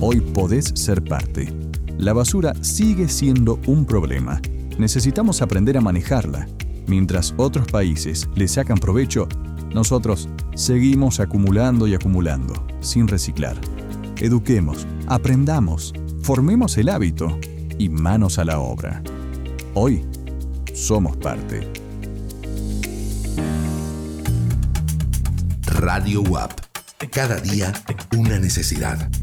Hoy podés ser parte. La basura sigue siendo un problema. Necesitamos aprender a manejarla. Mientras otros países le sacan provecho, nosotros seguimos acumulando y acumulando, sin reciclar. Eduquemos, aprendamos, formemos el hábito y manos a la obra. Hoy somos parte. Radio UAP. Cada día una necesidad.